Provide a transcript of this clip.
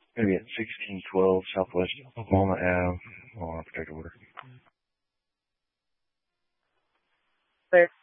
Maybe at 1612 Southwest Oklahoma Ave on a protected order. Clear.